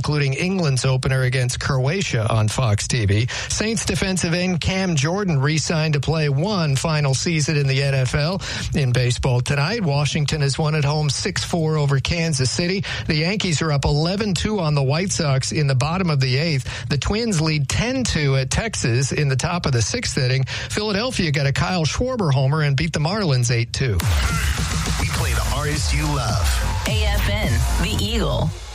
including England's opener against Croatia on Fox TV. Saints defensive end Cam Jordan re-signed to play one final season in the NFL. In baseball tonight, Washington has won at home 6-4 over Kansas City. The Yankees are up 11-2 on the White Sox in the bottom of the eighth. The Twins lead 10-2 at Texas in the top of the sixth inning. Philadelphia got a Kyle Schwarber homer and beat the Marlins 8-2. We play the artists you love. AFN, The Eagle.